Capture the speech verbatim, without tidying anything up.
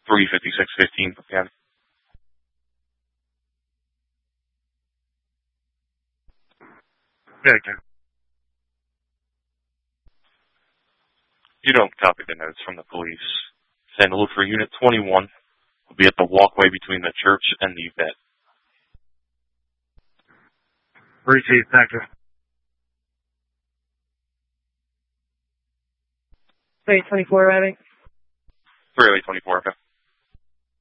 three fifty-six fifteen, okay. Victor. You don't copy the notes from the police. Send a look for Unit twenty-one. We'll be at the walkway between the church and the vet. Receive, Victor. three twenty-four, arriving. three oh eight twenty-four, okay.